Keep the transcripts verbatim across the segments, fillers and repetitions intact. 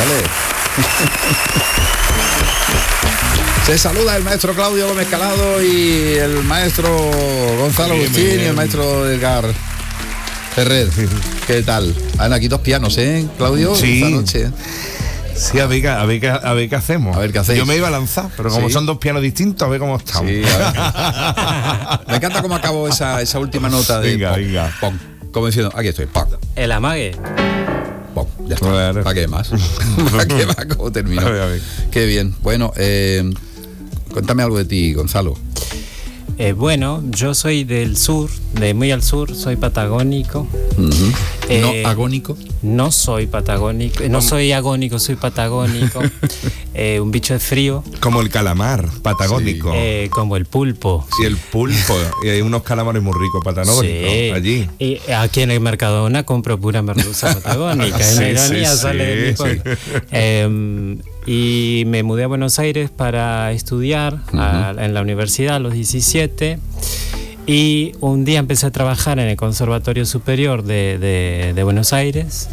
vale. Se saluda el maestro Claudio Gómez Calado y el maestro Gonzalo Bien, Agustín bien. y el maestro Edgar Ferrer. ¿Qué tal? Han aquí dos pianos, ¿eh, Claudio? Sí. Esta noche. Sí, a ver, qué- a, ver, qué- a ver qué hacemos. A ver qué hacéis. Yo me iba a lanzar, pero como Sí. son dos pianos distintos, a ver cómo estamos. Sí, a ver. Me encanta cómo acabó esa, esa última nota de Venga, pom, venga. pom. Como diciendo, aquí estoy, pom, El amague. pom, ya está. Claro. ¿Para qué más? ¿Para qué más? ¿Cómo terminó? A ver, a ver. Qué bien. Bueno, eh, cuéntame algo de ti, Gonzalo. Eh, bueno, yo soy del sur, de muy al sur, soy patagónico. Uh-huh. Eh, ¿No agónico? No soy patagónico, no soy agónico, soy patagónico. Eh, un bicho de frío, Como el calamar patagónico. eh, como el pulpo. Y el pulpo. Y hay unos calamares muy ricos patagónicos Sí. allí. Y aquí en el Mercadona compro pura merluza patagónica. En Sí, ironía sí, sale de mi sí, pueblo. Eh, y me mudé a Buenos Aires para estudiar a- en la universidad a los diecisiete. Y un día empecé a trabajar en el Conservatorio Superior de, de- de Buenos Aires.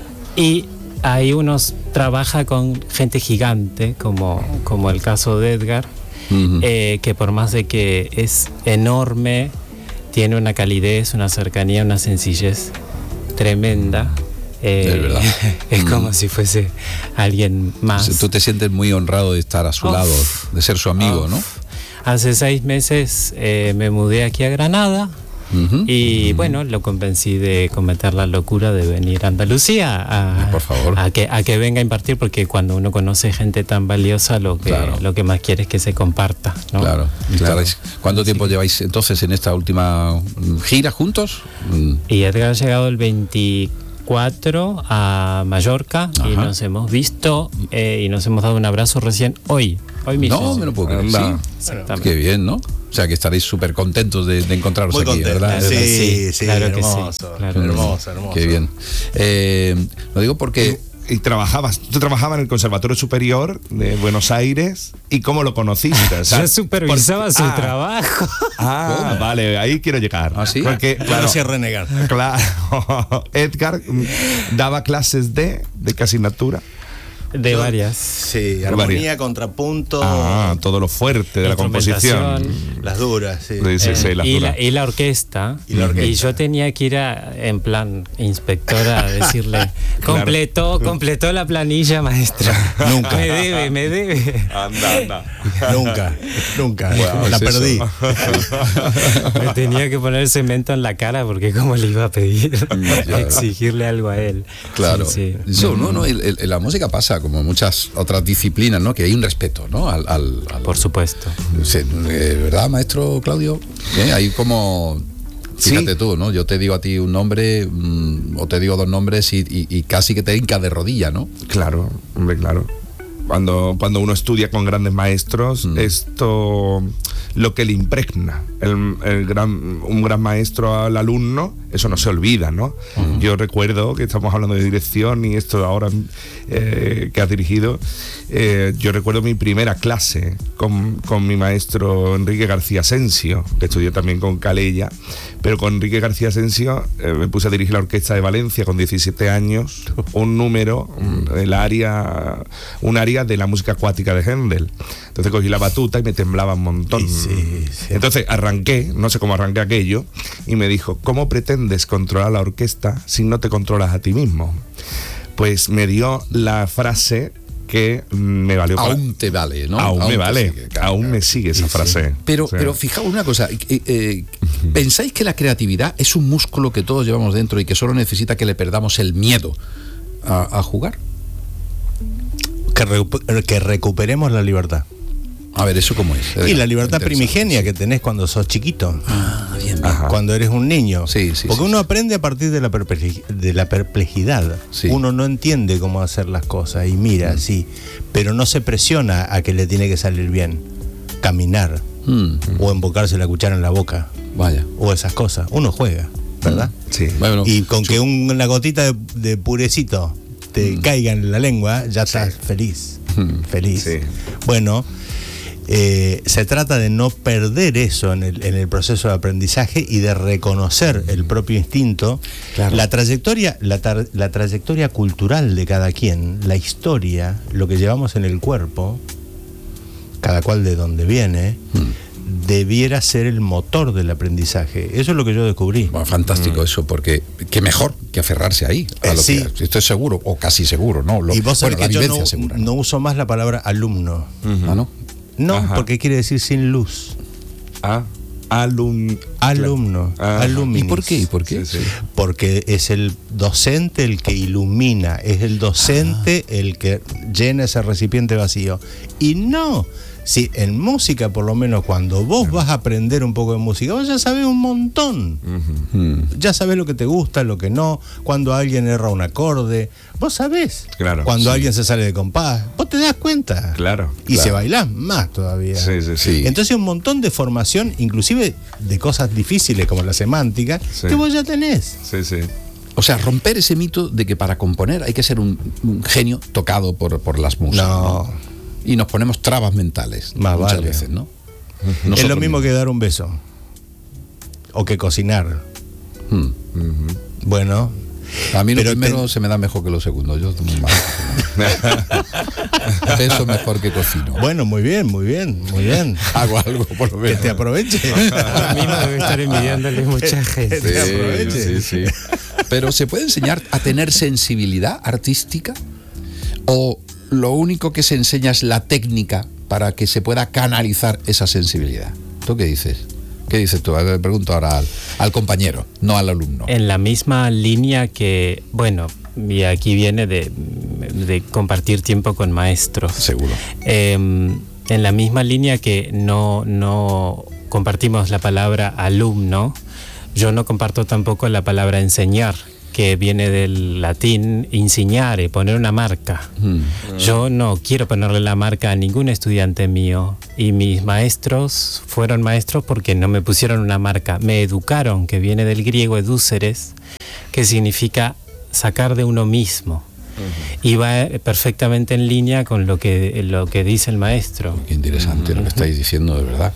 Y ahí uno trabaja con gente gigante, como, como el caso de Edgar. Uh-huh. Eh, que por más de que es enorme, tiene una calidez, una cercanía, una sencillez tremenda. Eh, Es verdad. Es Mm. como si fuese alguien más. Tú te sientes muy honrado de estar a su Uf. lado, de ser su amigo, Uf. ¿no? Hace seis meses eh, me mudé aquí a Granada. Uh-huh. Y bueno, lo convencí de cometer la locura de venir a Andalucía a, Por favor. a, que, a que venga a impartir, porque cuando uno conoce gente tan valiosa, lo que, Claro. lo que más quiere es que se comparta, ¿no? Claro, Claro. estaréis- ¿Cuánto tiempo lleváis entonces en esta última mm, gira juntos? Mm, Y Edgar ha llegado el veinticuatro a Mallorca y Ajá. nos hemos visto eh, y nos hemos dado un abrazo recién hoy. Hoy mismo. No, me lo puedo creer. Anda. Sí. Exactamente. Qué bien, ¿no? O sea, que estaréis súper contentos de, de encontraros Muy aquí, contento, ¿verdad? sí, Sí, sí, claro que sí, hermoso, claro. hermoso, hermoso. Qué bien. Eh, lo digo porque... Y trabajabas, tú trabajabas en el Conservatorio Superior de Buenos Aires. ¿Y cómo lo conociste? O sea, Yo supervisaba por- su ah, trabajo. Ah, ¿Cómo? vale, ahí quiero llegar. ¿Ah, sí? Porque, Claro, claro, sí es renegar. claro, Edgar mm, daba clases de, de qué asignatura. De varias. Sí, armonía, contrapunto, Ah, todo lo fuerte de la composición. Instrumentación. las duras, sí. Sí, sí, Eh, sí, las y, duras. la, y la orquesta. Y la orquesta. Y yo tenía que ir a, en plan inspectora a decirle, completó, completó la planilla, maestra. Nunca. Me debe, me debe. Anda, anda. Nunca, nunca. Wow, la es eso. perdí. Me tenía que poner cemento en la cara porque como le iba a pedir, Ya. exigirle algo a él. Claro. Sí, sí. Eso, no, no, el- el- la música pasa como muchas otras disciplinas, ¿no? Que hay un respeto, ¿no? Al, al- al- Por supuesto. Sí, eh, ¿verdad, maestro Claudio? ¿Eh? Hay como... Fíjate Sí. tú, ¿no? Yo te digo a ti un nombre mm, o te digo dos nombres y, y- y casi que te hincas de rodilla, ¿no? Claro, hombre, claro. Cuando, cuando uno estudia con grandes maestros, Mm. esto lo que le impregna el, el gran, un gran maestro al alumno, eso no se olvida, ¿no? Mm. Yo recuerdo que estamos hablando de dirección y esto ahora eh, que has dirigido, eh, yo recuerdo mi primera clase con, con mi maestro Enrique García Asensio, que estudié también con Calella, pero con Enrique García Asensio eh, me puse a dirigir la Orquesta de Valencia con diecisiete años, un número, mm, el área, un área de la música acuática de Händel. Entonces cogí la batuta y me temblaba un montón. Y sí, sí. Entonces arranqué, no sé cómo arranqué aquello, y me dijo, ¿cómo pretendes controlar la orquesta si no te controlas a ti mismo? Pues me dio la frase que mm, me valió para... Aún te vale, ¿no? Aún me te vale, sigue, claro, aún claro. me sigue esa Sí, sí. frase. Pero, Sí. pero fijaos una cosa, eh, eh, ¿pensáis que la creatividad es un músculo que todos llevamos dentro y que solo necesita que le perdamos el miedo a, a jugar? Que, recu- que recuperemos la libertad. A ver, ¿eso cómo es? Y la libertad Interesante. primigenia que tenés cuando sos chiquito, Ah, bien, bien. Ajá. cuando eres un niño. Sí, sí, Porque sí, uno sí. aprende a partir de la, perpleji- de la perplejidad. Sí. Uno no entiende cómo hacer las cosas y mira, sí, pero no se presiona a que le tiene que salir bien. Caminar Mm, o embocarse la cuchara en la boca vaya. o esas cosas. Uno juega, ¿verdad? Sí. Bueno, Y con que un- una gotita de, de purecito te caiga en la lengua, ya estás feliz. Mm. Feliz. Sí. Bueno, Eh, se trata de no perder eso en el, en el proceso de aprendizaje y de reconocer el propio instinto, Claro. la trayectoria, la, tar- la trayectoria cultural de cada quien, la historia, lo que llevamos en el cuerpo, cada cual de donde viene, Mm. debiera ser el motor del aprendizaje. Eso es lo que yo descubrí. Bueno, fantástico eso, porque qué mejor que aferrarse ahí. A Eh, lo sí. que, estoy seguro, o casi seguro, ¿no? Lo, Y vos sabés bueno, la que yo vivencia no, segura. no uso más la palabra alumno. ¿Ah, no? No, Ajá. porque quiere decir sin luz. Ah, alum, Alumno, Ah. aluminis. ¿Y por qué? ¿Y por qué? Sí, sí. Porque es el docente el que ilumina, es el docente Ah. el que llena ese recipiente vacío. Y no, si en música por lo menos cuando vos vas a aprender un poco de música, vos ya sabés un montón. Mm. Ya sabés lo que te gusta, lo que no, cuando alguien erra un acorde, vos sabés. Claro, Cuando sí. alguien se sale de compás, vos te das cuenta. Claro. Y claro. se bailás más todavía. Sí, sí, sí. Sí. Entonces un montón de formación, inclusive de cosas difíciles como la semántica, Sí. que vos ya tenés. Sí, sí. O sea, romper ese mito de que para componer hay que ser un, un genio tocado por, por las musas. No. ¿no? Y nos ponemos trabas mentales Más muchas vale. veces, ¿no? Es lo Nosotros mismo mismos. que dar un beso. O que cocinar. Mm. Bueno, A mí lo Pero primero ten- se me da mejor que lo segundo. Yo eso mejor que cocino. bueno, muy bien, muy bien, muy bien. Hago algo por lo Que menos. te aproveche. Ahora mismo debe estar envidiándole mucha gente. te aproveche. Sí, sí. Pero ¿se puede enseñar a tener sensibilidad artística? ¿O lo único que se enseña es la técnica para que se pueda canalizar esa sensibilidad? ¿Tú qué dices? ¿Qué dices tú? Le pregunto ahora al, al compañero, no al alumno. En la misma línea que, bueno, y aquí viene de, de compartir tiempo con maestros. Seguro. Eh, en la misma línea que no, no compartimos la palabra alumno, yo no comparto tampoco la palabra enseñar, que viene del latín insignare, poner una marca. Mm. Yo no quiero ponerle la marca a ningún estudiante mío, y mis maestros fueron maestros porque no me pusieron una marca, me educaron, que viene del griego edúceres, que significa sacar de uno mismo. Y va eh, perfectamente en línea con lo que, lo que dice el maestro. Qué interesante lo que estáis diciendo, de verdad.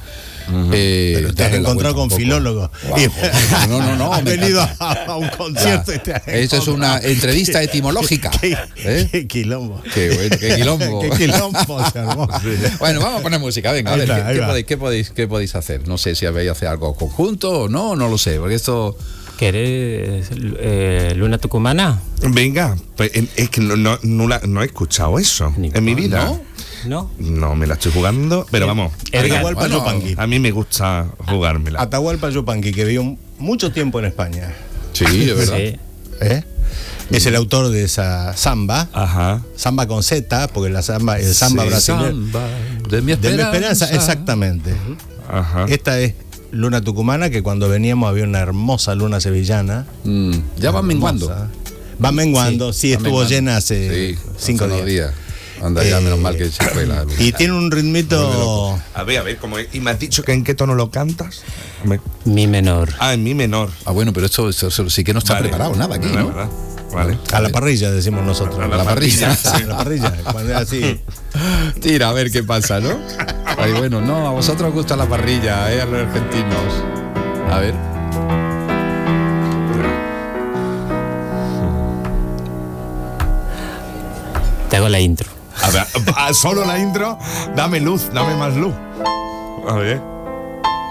Eh, Pero te has darle la encontrado vuelta un con poco. filólogos. Wow. No, no, no. Has me venido encanta. a, a un concierto. Ya. y te has Esto es una encontrado. entrevista etimológica. Qué, ¿Eh? qué quilombo. Qué, bueno, qué quilombo. Qué quilombo se armó. Bueno, vamos a poner música, venga, a Ahí ver, va, ¿qué, ahí qué va. podéis, qué, podéis, ¿qué podéis hacer? No sé si habéis hacer algo conjunto o no, no lo sé, porque esto... ¿Querés eh, Luna Tucumana? Venga, pues, en- es que no, no, no, la- no he escuchado eso Ni- en mi vida. ¿no? ¿No? No, me la estoy jugando, pero vamos. Edgar, Atahualpa bueno, Yupanqui. A mí me gusta jugármela. Atahualpa Yupanqui, que vivió un- mucho tiempo en España. Sí, de verdad. Sí. ¿eh? Es el autor de esa samba. Ajá. Samba con Z, porque la samba, el samba Sí, brasileño. samba de mi De esperanza. mi esperanza, exactamente. Ajá. Esta es Luna Tucumana, que cuando veníamos había una hermosa luna sevillana. Mm, ya van menguando. Hermosa. Va menguando, sí, Va estuvo menguando. llena hace Sí, cinco hace unos días. Anda ya, Eh, menos mal que se fue la luz. Y tiene un ritmito. A ver, a ver, ¿cómo es? ¿Y me has dicho que en qué tono lo cantas? A ver. Mi menor. Ah, en mi menor. Ah, bueno, pero esto, esto- esto sí que no está Vale. preparado nada aquí, Vale, ¿no? ¿verdad? Vale. A la parrilla, decimos nosotros. A A la parrilla. A la parrilla, cuando es así. Tira, a ver qué pasa, ¿no? Ay, bueno, no, a vosotros os gusta la parrilla, ¿eh? A los argentinos. A ver. Te hago la intro. A ver, ah, solo la intro, dame luz, dame más luz. A ver.